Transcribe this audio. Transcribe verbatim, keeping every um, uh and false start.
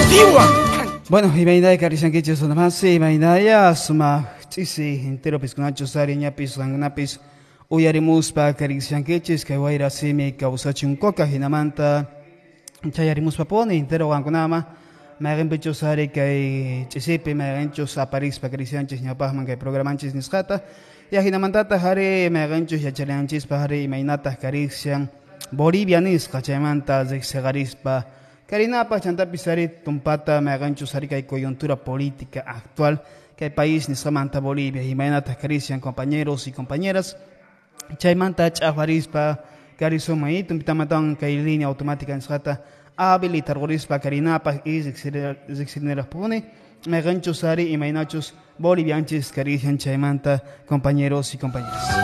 Bueno, imaginaya karishankichis sunamasi, imaginaya suma chisi entero piskunachos ariñapis rangunapis uyarimuspa karishankichis kay wayra simi kawsachunkoqa hinamanta chayarimuspa puni entero wankunama mayqinpichus ari kay chisipi mayqinchus aparispa karishanchis ñawpaqman kay programanchis nisqata ya hinamantata hari mayqinchus yacharianchispa hari imaynata karishan Bolivia nisqa chaymanta riqsiqarispa Karinapa chantapis ari tumpata mayqanchus ari kay coyuntura política actual kay país nisqamanta Bolivia imaynata karisian compañeros y compañeras chaymanta ch'aqwarispa karisumay tumpitamatawan kay línea automática nisqata habilitarqurispa karinapa y riqsineraqpuni mayqanchus ari imaynachus bolivianchis karisian chaymanta compañeros y compañeras